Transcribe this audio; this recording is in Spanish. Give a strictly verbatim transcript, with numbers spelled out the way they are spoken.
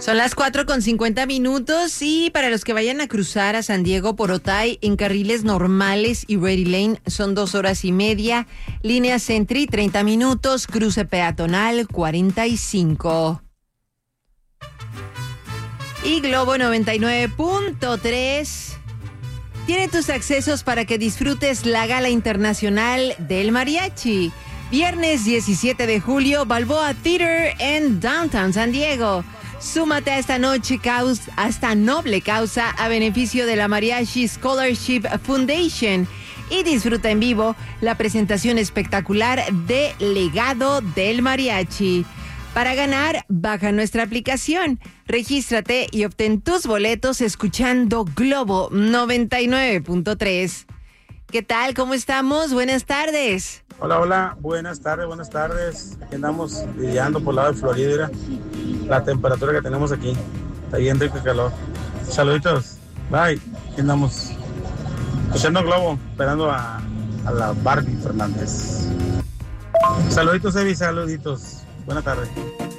Son las cuatro con cincuenta minutos y para los que vayan a cruzar a San Diego por Otay en carriles normales y Ready Lane son dos horas y media, línea Sentry treinta minutos, cruce peatonal cuarenta y cinco. Y Globo noventa y nueve punto tres tiene tus accesos para que disfrutes la Gala Internacional del Mariachi. Viernes diecisiete de julio, Balboa Theater en Downtown San Diego. Súmate a esta noche causa, a esta noble causa a beneficio de la Mariachi Scholarship Foundation y disfruta en vivo la presentación espectacular de Legado del Mariachi. Para ganar, baja nuestra aplicación, regístrate y obtén tus boletos escuchando Globo noventa y nueve punto tres. ¿Qué tal? ¿Cómo estamos? Buenas tardes. Hola, hola, buenas tardes, buenas tardes. Aquí andamos lidiando por el lado de Florida. La temperatura que tenemos aquí está bien rico el calor. Saluditos, bye. Aquí andamos escuchando Globo, esperando a, a la Barbie Fernández. Saluditos, Evi, saluditos. Buenas tardes.